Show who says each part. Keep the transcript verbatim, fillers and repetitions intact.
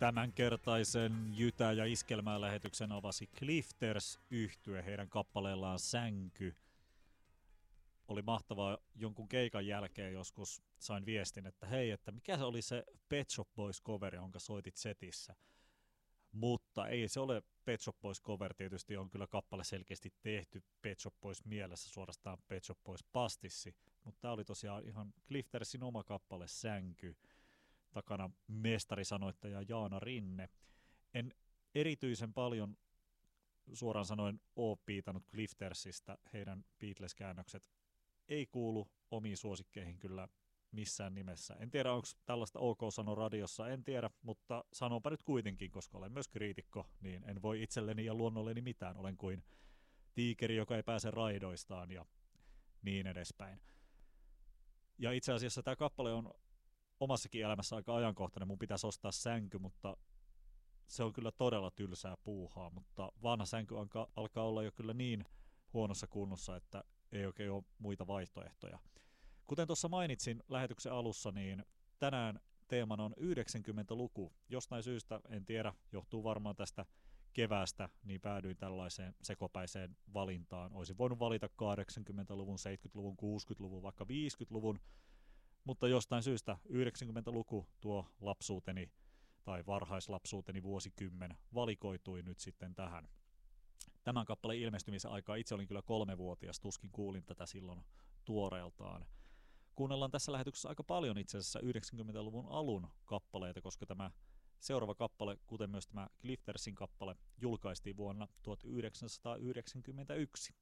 Speaker 1: Tämänkertaisen Jytä- ja Iskelmää-lähetyksen avasi Clifters-yhtye heidän kappaleellaan Sänky. Oli mahtavaa, jonkun keikan jälkeen joskus sain viestin, että hei, että mikä se oli se Pet Shop Boys cover, jonka soitit setissä. Mutta ei se ole Pet Shop Boys cover, tietysti on kyllä kappale selkeästi tehty Pet Shop Boys mielessä, suorastaan Pet Shop Boys pastissi. Mutta tämä oli tosiaan ihan Cliftersin oma kappale Sänky. Takana mestarisanoittaja Jaana Rinne. En erityisen paljon suoraan sanoen ole piitannut Cliftersistä. Heidän Beatles-käännökset ei kuulu omiin suosikkeihin kyllä missään nimessä. En tiedä, onko tällaista OK sano radiossa, en tiedä, mutta sanonpa nyt kuitenkin, koska olen myös kriitikko, niin en voi itselleni ja luonnolleni mitään. Olen kuin tiikeri, joka ei pääse raidoistaan ja niin edespäin. Ja itse asiassa tämä kappale on omassakin elämässä aika ajankohtainen, mun pitäisi ostaa sänky, mutta se on kyllä todella tylsää puuhaa, mutta vanha sänky alkaa olla jo kyllä niin huonossa kunnossa, että ei oikein ole muita vaihtoehtoja. Kuten tuossa mainitsin lähetyksen alussa, niin tänään teemana on yhdeksänkymmentäluku. Jostain syystä, en tiedä, johtuu varmaan tästä keväästä, niin päädyin tällaiseen sekopäiseen valintaan. Olisin voinut valita kahdeksankymmentäluvun, seitsemänkymmentäluvun, kuusikymmentäluvun, vaikka viisikymmentäluvun, mutta jostain syystä yhdeksänkymmentäluku, tuo lapsuuteni tai varhaislapsuuteni vuosikymmen, valikoitui nyt sitten tähän. Tämän kappaleen ilmestymisen aikaa itse olin kyllä kolmevuotias, tuskin kuulin tätä silloin tuoreeltaan. Kuunnellaan tässä lähetyksessä aika paljon itse asiassa yhdeksänkymmentäluvun alun kappaleita, koska tämä seuraava kappale, kuten myös tämä Cliftersin kappale, julkaistiin vuonna tuhatyhdeksänsataayhdeksänkymmentäyksi.